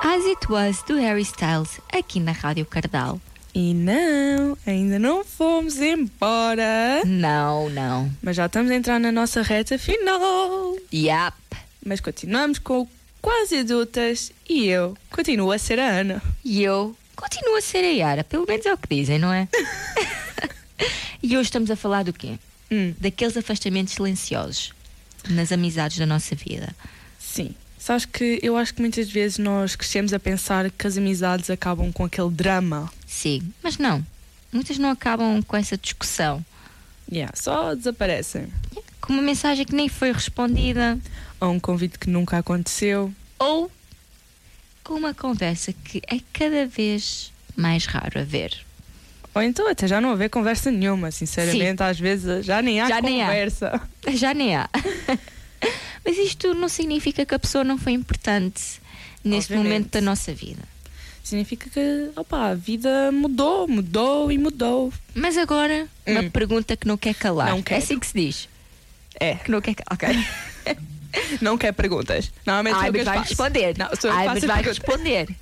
As It Was do Harry Styles aqui na Rádio Cardal. E não, ainda não fomos embora. Não. Mas já estamos a entrar na nossa reta final. Yap. Mas continuamos com Quase Adultas e eu continuo a ser a Ana. E eu continuo a ser a Yara, pelo menos é o que dizem, não é? E hoje estamos a falar do quê? Daqueles afastamentos silenciosos nas amizades da nossa vida. Sim. Sabes que eu acho que muitas vezes nós crescemos a pensar que as amizades acabam com aquele drama. Sim, mas não. Muitas não acabam com essa discussão. Só desaparecem. Com uma mensagem que nem foi respondida. Ou um convite que nunca aconteceu. Ou com uma conversa que é cada vez mais raro a ver. Ou então até já não haver conversa nenhuma, sinceramente. Sim. Às vezes já nem há conversa. Já nem há. Mas isto não significa que a pessoa não foi importante nesse momento da nossa vida. Significa que a vida mudou. Mas agora, uma pergunta que não quer calar. Não quer. É assim que se diz? É. Que não quer calar. Ok. Não quer perguntas. Normalmente mas vai responder. Mas vai responder.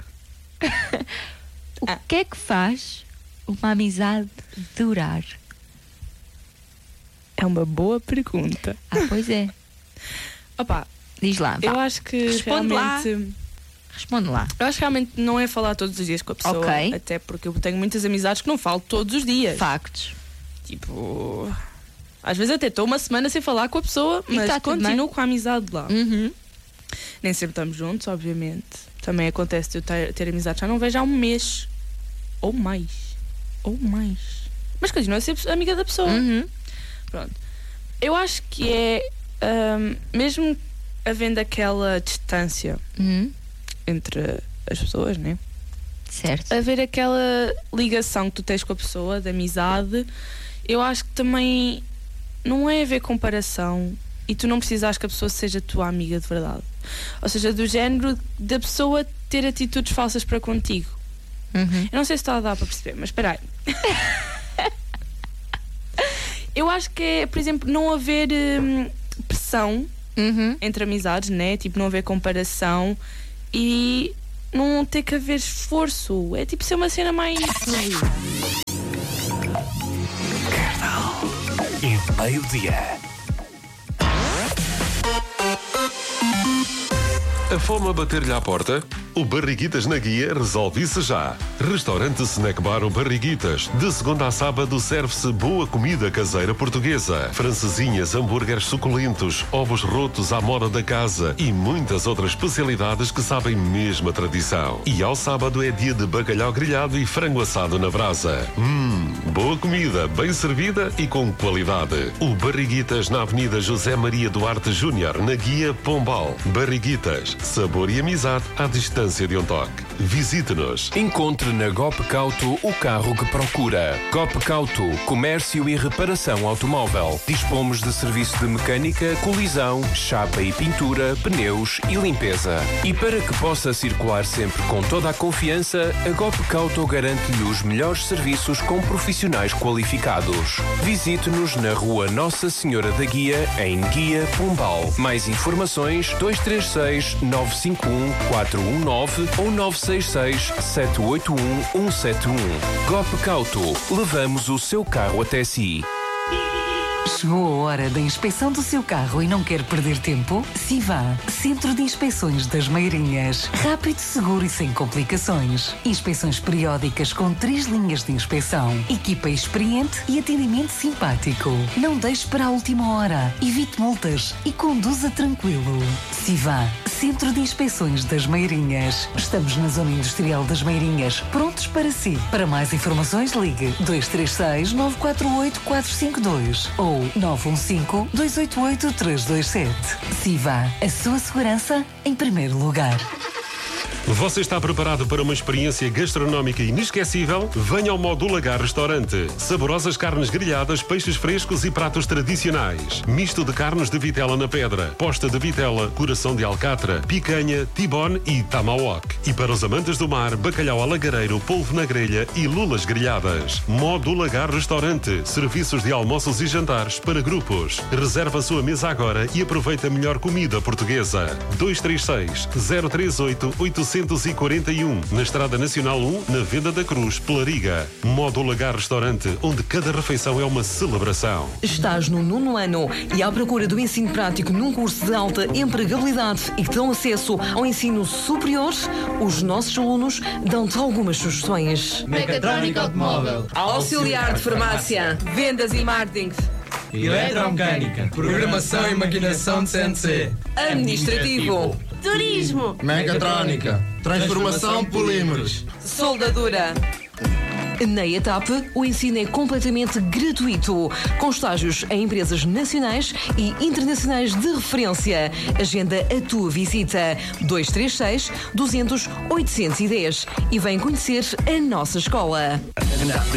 O que é que faz uma amizade durar? É uma boa pergunta. Pois é. Diz lá. Eu acho que Responde lá. Eu acho que realmente não é falar todos os dias com a pessoa. Ok. Até porque eu tenho muitas amizades que não falo todos os dias. Factos. Tipo, às vezes até estou uma semana sem falar com a pessoa, mas continuo com a amizade lá. Nem sempre estamos juntos, obviamente. Também acontece de eu ter amizade, já não vejo há um mês. Ou mais. Mas continua a ser amiga da pessoa. Pronto. Eu acho que é mesmo havendo aquela distância entre as pessoas, né? Certo. Haver aquela ligação que tu tens com a pessoa, de amizade, eu acho que também não é haver comparação e tu não precisas que a pessoa seja tua amiga de verdade. Ou seja, do género da pessoa ter atitudes falsas para contigo. Eu não sei se está a dar para perceber, mas espera aí. Eu acho que é, por exemplo, não haver pressão entre amizades, né? Tipo, não haver comparação e não ter que haver esforço. É tipo ser uma cena mais. Cardal e meio-dia. A fome a bater-lhe à porta? O Barriguitas na Guia resolve isso já. Restaurante Snack Bar O Barriguitas. De segunda a sábado serve-se boa comida caseira portuguesa. Francesinhas, hambúrgueres suculentos, ovos rotos à moda da casa e muitas outras especialidades que sabem mesmo a tradição. E ao sábado é dia de bacalhau grelhado e frango assado na brasa. Boa comida, bem servida e com qualidade. O Barriguitas na Avenida José Maria Duarte Júnior, na Guia Pombal. Barriguitas, sabor e amizade à distância de um toque. Visite-nos. Encontre na GOP Cauto o carro que procura. GOP Cauto, comércio e reparação automóvel. Dispomos de serviço de mecânica, colisão, chapa e pintura, pneus e limpeza. E para que possa circular sempre com toda a confiança, a GOP Cauto garante-lhe os melhores serviços com profissionais qualificados. Visite-nos na Rua Nossa Senhora da Guia, em Guia Pombal. Mais informações 236 951 419 ou 966 781 171. GOP Cauto. Levamos o seu carro até si. Chegou a hora da inspeção do seu carro e não quer perder tempo? Siva, Centro de Inspeções das Meirinhas. Rápido, seguro e sem complicações. Inspeções periódicas com 3 linhas de inspeção. Equipa experiente e atendimento simpático. Não deixe para a última hora. Evite multas e conduza tranquilo. Siva, Centro de Inspeções das Meirinhas. Estamos na Zona Industrial das Meirinhas, prontos para si. Para mais informações, ligue 236 948 452 ou 915-288-327. Siva, a sua segurança em primeiro lugar. Você está preparado para uma experiência gastronómica inesquecível? Venha ao Modulagar Restaurante. Saborosas carnes grelhadas, peixes frescos e pratos tradicionais. Misto de carnes de vitela na pedra, posta de vitela, coração de alcatra, picanha, tibone e tomahawk. E para os amantes do mar, bacalhau alagareiro, polvo na grelha e lulas grelhadas. Modulagar Restaurante. Serviços de almoços e jantares para grupos. Reserva a sua mesa agora e aproveita a melhor comida portuguesa. 236 038 800 941, na Estrada Nacional 1, na Venda da Cruz, Pelariga. Modo Lagar Restaurante, onde cada refeição é uma celebração. Estás no 9º ano e à procura do ensino prático num curso de alta empregabilidade e que dão acesso ao ensino superior? Os nossos alunos dão-te algumas sugestões. Mecatrónica automóvel, Auxiliar de farmácia, vendas e marketing, eletromecânica, programação e maquinação de CNC, administrativo, turismo, mecatrónica, transformação polímeros, soldadura. Na ETAP, o ensino é completamente gratuito, com estágios em empresas nacionais e internacionais de referência. Agenda a tua visita 236 200 810 e vem conhecer a nossa escola.